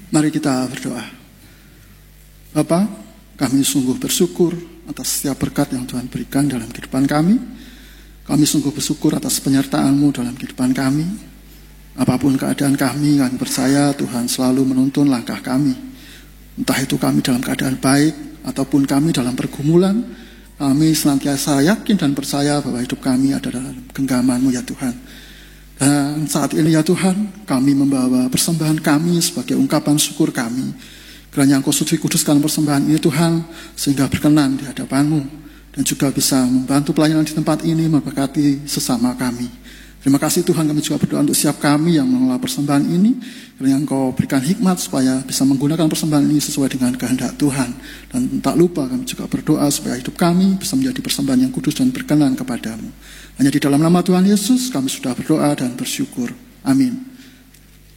Mari kita berdoa. Bapa, kami sungguh bersyukur atas setiap berkat yang Tuhan berikan dalam kehidupan kami. Kami sungguh bersyukur atas penyertaan-Mu dalam kehidupan kami. Apapun keadaan kami percaya Tuhan selalu menuntun langkah kami. Entah itu kami dalam keadaan baik ataupun kami dalam pergumulan, kami senantiasa yakin dan percaya bahwa hidup kami ada dalam genggaman-Mu ya Tuhan. Dan saat ini ya Tuhan, kami membawa persembahan kami sebagai ungkapan syukur kami. Kiranya Engkau suci kuduskan persembahan ini Tuhan, sehingga berkenan di hadapan-Mu. Dan juga bisa membantu pelayanan di tempat ini, memberkati sesama kami. Terima kasih Tuhan, kami juga berdoa untuk siap kami yang mengelola persembahan ini. Kiranya Engkau berikan hikmat supaya bisa menggunakan persembahan ini sesuai dengan kehendak Tuhan. Dan tak lupa kami juga berdoa supaya hidup kami bisa menjadi persembahan yang kudus dan berkenan kepadamu. Hanya di dalam nama Tuhan Yesus kami sudah berdoa dan bersyukur. Amin.